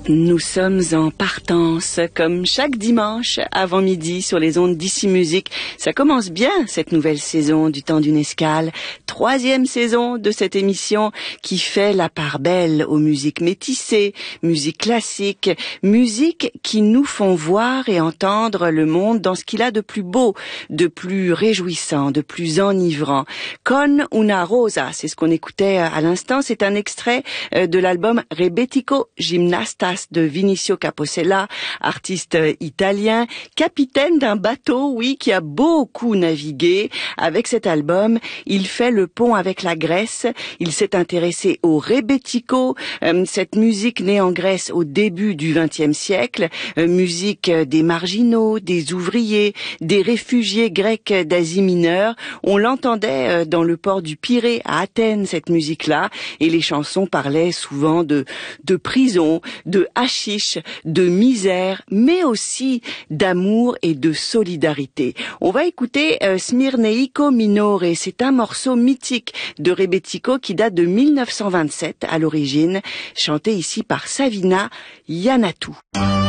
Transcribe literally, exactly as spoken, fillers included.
Nous sommes en partance, comme chaque dimanche avant midi sur les ondes d'Ici Musique. Ça commence bien, cette nouvelle saison du temps d'une escale. Troisième saison de cette émission qui fait la part belle aux musiques métissées, musique classique, musique qui nous font voir et entendre le monde dans ce qu'il a de plus beau, de plus réjouissant, de plus enivrant. Con una rosa, c'est ce qu'on écoutait à l'instant. C'est un extrait de l'album Rebetiko Gymnastas de Vinicio Capossela, artiste italien, capitaine d'un bateau, oui, qui a beaucoup navigué. Avec cet album, il fait le pont avec la Grèce. Il s'est intéressé au rebetiko, euh, cette musique née en Grèce au début du vingtième siècle, euh, musique des marginaux, des ouvriers, des réfugiés grecs d'Asie mineure. On l'entendait euh, dans le port du Pirée à Athènes, cette musique-là, et les chansons parlaient souvent de, de prison, de hashish, de misère, mais aussi d'amour et de solidarité. On va écouter euh, Smirneiko Minore. C'est un morceau mythique de Rebetiko qui date de mille neuf cent vingt-sept à l'origine, chanté ici par Savina Iannatou.